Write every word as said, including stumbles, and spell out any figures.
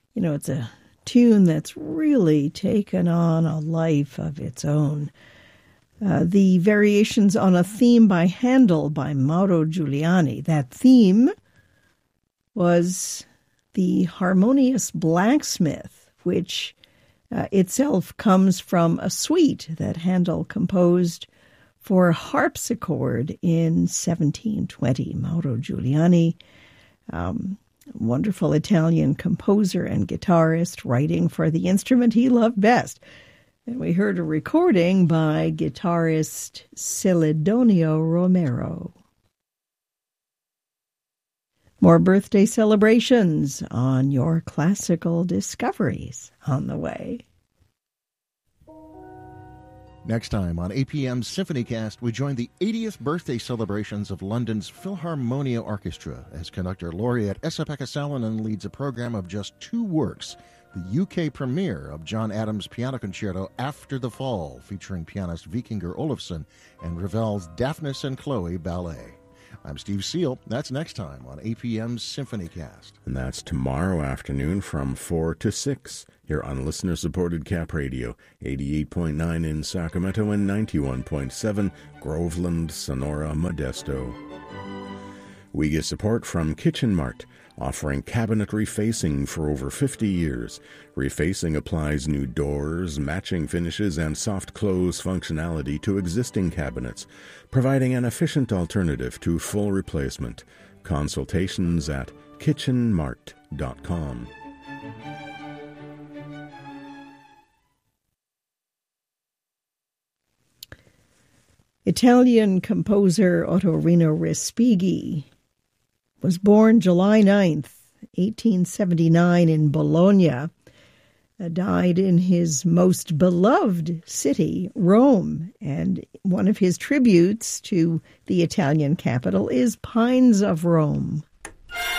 You know, it's a tune that's really taken on a life of its own. Uh, the Variations on a Theme by Handel by Mauro Giuliani. That theme was the Harmonious Blacksmith, which uh, itself comes from a suite that Handel composed for harpsichord in seventeen twenty. Mauro Giuliani, um, wonderful Italian composer and guitarist, writing for the instrument he loved best. And we heard a recording by guitarist Celedonio Romero. More birthday celebrations on your classical discoveries on the way. Next time on A P M's SymphonyCast, we join the eightieth birthday celebrations of London's Philharmonia Orchestra as conductor laureate Esa-Pekka Salonen leads a program of just two works, the U K premiere of John Adams' Piano Concerto After the Fall, featuring pianist Vikingur Olafsson, and Ravel's Daphnis and Chloe Ballet. I'm Steve Seal. That's next time on A P M's SymphonyCast. And that's tomorrow afternoon from four to six here on listener-supported Cap Radio, eighty-eight point nine in Sacramento and ninety-one point seven Groveland, Sonora, Modesto. We get support from Kitchen Mart, offering cabinet refacing for over fifty years. Refacing applies new doors, matching finishes, and soft close functionality to existing cabinets, providing an efficient alternative to full replacement. Consultations at kitchen mart dot com. Italian composer Ottorino Respighi was born July ninth, eighteen seventy-nine in Bologna, uh, died in his most beloved city, Rome, and one of his tributes to the Italian capital is Pines of Rome.